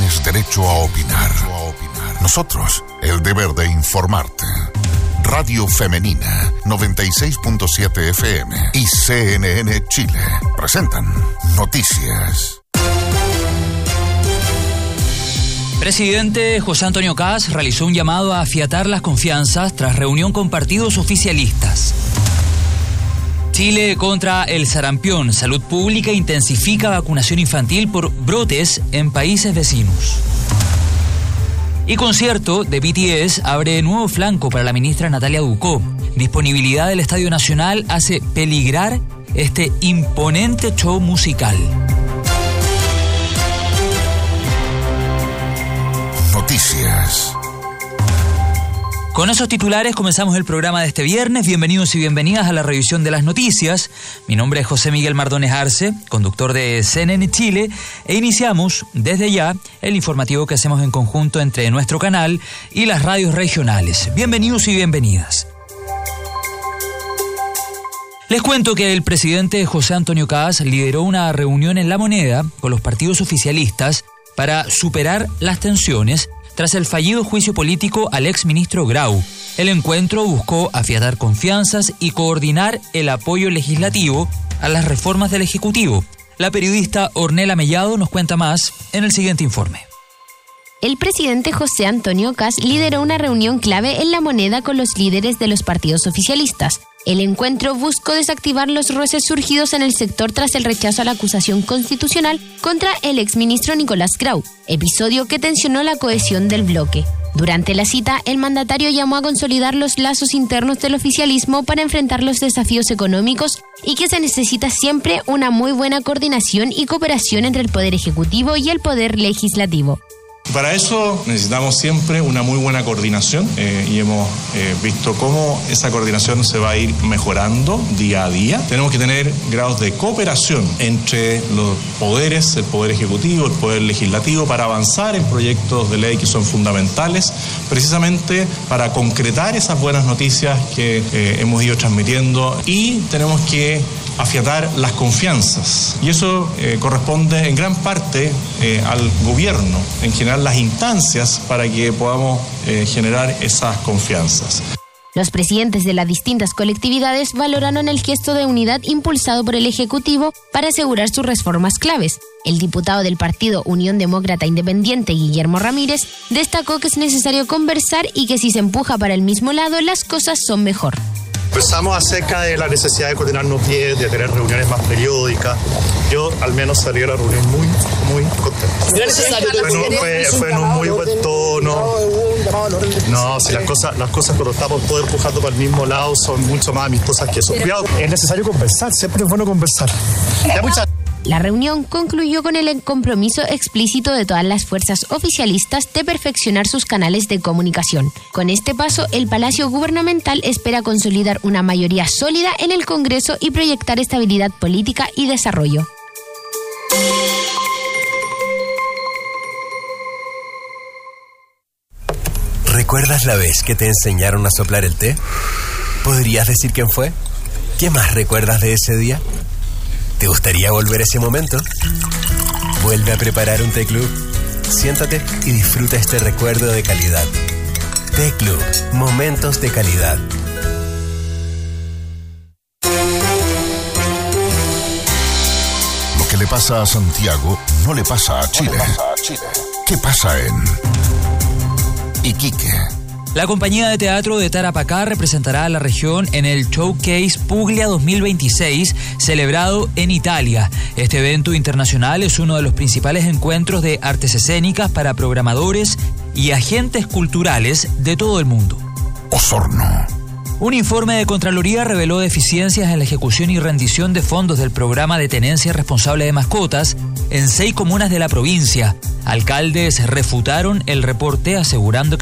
Tienes derecho a opinar. Nosotros, el deber de informarte. Radio Femenina, 96.7 FM y CNN Chile presentan Noticias. Presidente José Antonio Kast realizó un llamado a afiatar las confianzas tras reunión con partidos oficialistas. Chile contra el sarampión. Salud Pública intensifica vacunación infantil por brotes en países vecinos. Y concierto de BTS abre nuevo flanco para la ministra Natalia Ducó. Disponibilidad del Estadio Nacional hace peligrar este imponente show musical. Noticias. Con esos titulares comenzamos el programa de este viernes. Bienvenidos y bienvenidas a la revisión de las noticias. Mi nombre es José Miguel Mardones Arce, conductor de CNN Chile, e iniciamos desde ya el informativo que hacemos en conjunto entre nuestro canal y las radios regionales. Bienvenidos y bienvenidas. Les cuento que el presidente José Antonio Kast lideró una reunión en La Moneda con los partidos oficialistas para superar las tensiones tras el fallido juicio político al exministro Grau. El encuentro buscó afiatar confianzas y coordinar el apoyo legislativo a las reformas del Ejecutivo. La periodista Ornella Mellado nos cuenta más en el siguiente informe. El presidente José Antonio Kast lideró una reunión clave en La Moneda con los líderes de los partidos oficialistas. El encuentro buscó desactivar los roces surgidos en el sector tras el rechazo a la acusación constitucional contra el exministro Nicolás Grau, episodio que tensionó la cohesión del bloque. Durante la cita, el mandatario llamó a consolidar los lazos internos del oficialismo para enfrentar los desafíos económicos y que se necesita siempre una muy buena coordinación y cooperación entre el Poder Ejecutivo y el Poder Legislativo. Para eso necesitamos siempre una muy buena coordinación y hemos visto cómo esa coordinación se va a ir mejorando día a día. Tenemos que tener grados de cooperación entre los poderes, el Poder Ejecutivo, el Poder Legislativo, para avanzar en proyectos de ley que son fundamentales, precisamente para concretar esas buenas noticias que hemos ido transmitiendo, y tenemos que afiatar las confianzas. Y eso corresponde en gran parte al gobierno, en general las instancias para que podamos generar esas confianzas. Los presidentes de las distintas colectividades valoraron el gesto de unidad impulsado por el Ejecutivo para asegurar sus reformas claves. El diputado del partido Unión Demócrata Independiente, Guillermo Ramírez, destacó que es necesario conversar y que si se empuja para el mismo lado, las cosas son mejor. Conversamos acerca de la necesidad de coordinarnos bien, de tener reuniones más periódicas. Yo al menos salí de la reunión muy contento. Fue en un muy buen tono. No, si las cosas cuando estamos todos empujando para el mismo lado son mucho más amistosas que eso. Cuidado, es necesario conversar, siempre es bueno conversar. La reunión concluyó con el compromiso explícito de todas las fuerzas oficialistas de perfeccionar sus canales de comunicación. Con este paso, el Palacio Gubernamental espera consolidar una mayoría sólida en el Congreso y proyectar estabilidad política y desarrollo. ¿Recuerdas la vez que te enseñaron a soplar el té? ¿Podrías decir quién fue? ¿Qué más recuerdas de ese día? ¿Te gustaría volver a ese momento? Vuelve a preparar un Té Club. Siéntate y disfruta este recuerdo de calidad. Té Club, momentos de calidad. Lo que le pasa a Santiago no le pasa a Chile. ¿Qué pasa en Iquique? La compañía de teatro de Tarapacá representará a la región en el Showcase Puglia 2026, celebrado en Italia. Este evento internacional es uno de los principales encuentros de artes escénicas para programadores y agentes culturales de todo el mundo. Osorno. Un informe de Contraloría reveló deficiencias en la ejecución y rendición de fondos del programa de tenencia responsable de mascotas en 6 comunas de la provincia. Alcaldes refutaron el reporte asegurando que